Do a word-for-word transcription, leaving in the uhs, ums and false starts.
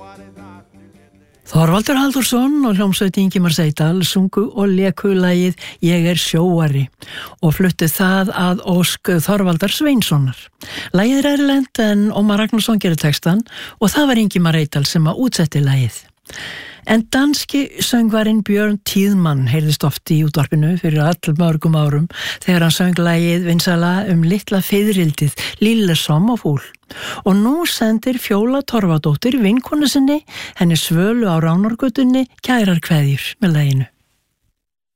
Þorvaldur Halldórsson og hljómsveit Ingimar Seydal sungu og léku lagið Ég er sjóari og fluttu það að ósk Þorvaldar Sveinssonar. Lagið er erlent en Ómar Ragnarsson gerir textan og það var Ingimar Seydal sem að útsetti lagið. En danski söngvarinn Björn Tíðmann heyrðist oft í útvarpinu fyrir all mörgum árum þegar hann söng lagið vinsæla um litla fiðrildið Lille Sommerfugl. Og nú sendir Fjóla Torfadóttir vinkonu sinni henni Svölu á Ránargötunni kærar kveðjur með laginu.